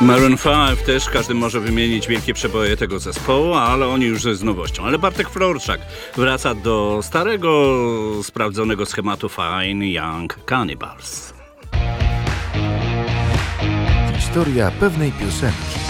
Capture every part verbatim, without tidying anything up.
Maroon pięć też, każdy może wymienić wielkie przeboje tego zespołu, ale oni już z nowością. Ale Bartek Florczak wraca do starego, sprawdzonego schematu Fine Young Cannibals. Historia pewnej piosenki.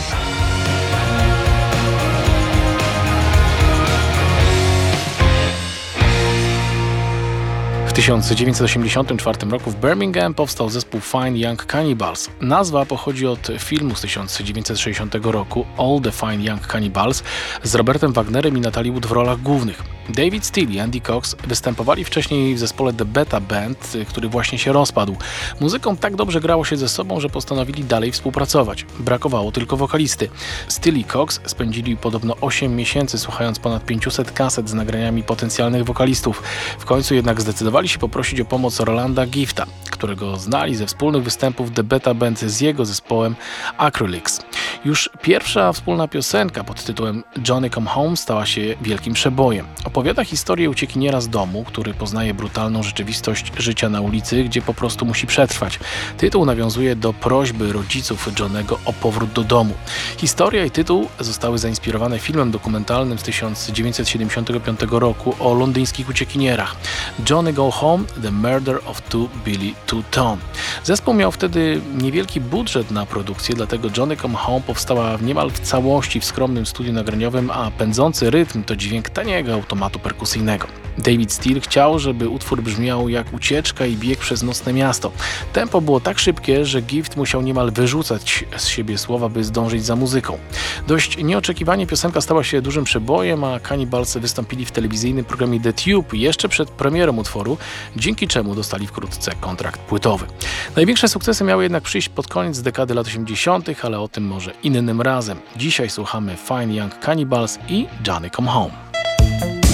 W tysiąc dziewięćset osiemdziesiątym czwartym roku w Birmingham powstał zespół Fine Young Cannibals. Nazwa pochodzi od filmu z tysiąc dziewięćset sześćdziesiątego roku All the Fine Young Cannibals z Robertem Wagnerem i Natalie Wood w rolach głównych. David Steele i Andy Cox występowali wcześniej w zespole The Beta Band, który właśnie się rozpadł. Muzyką tak dobrze grało się ze sobą, że postanowili dalej współpracować. Brakowało tylko wokalisty. Steele i Cox spędzili podobno osiem miesięcy słuchając ponad pięćset kaset z nagraniami potencjalnych wokalistów. W końcu jednak zdecydowali się poprosić o pomoc Rolanda Gifta, którego znali ze wspólnych występów The Beta Band z jego zespołem Acrylics. Już pierwsza wspólna piosenka pod tytułem Johnny Come Home stała się wielkim przebojem. Opowiada historię uciekiniera z domu, który poznaje brutalną rzeczywistość życia na ulicy, gdzie po prostu musi przetrwać. Tytuł nawiązuje do prośby rodziców Johnnego o powrót do domu. Historia i tytuł zostały zainspirowane filmem dokumentalnym z tysiąc dziewięćset siedemdziesiątego piątego roku o londyńskich uciekinierach. Johnny Go Home – The Murder of Two Billy Two-Tone. Zespół miał wtedy niewielki budżet na produkcję, dlatego Johnny Come Home powstała w niemal w całości w skromnym studiu nagraniowym, a pędzący rytm to dźwięk taniego automatu perkusyjnego. David Steele chciał, żeby utwór brzmiał jak ucieczka i bieg przez nocne miasto. Tempo było tak szybkie, że Gift musiał niemal wyrzucać z siebie słowa, by zdążyć za muzyką. Dość nieoczekiwanie piosenka stała się dużym przebojem, a Cannibals wystąpili w telewizyjnym programie The Tube jeszcze przed premierą utworu, dzięki czemu dostali wkrótce kontrakt płytowy. Największe sukcesy miały jednak przyjść pod koniec dekady lat osiemdziesiątych, ale o tym może innym razem. Dzisiaj słuchamy Fine Young Cannibals i Johnny Come Home.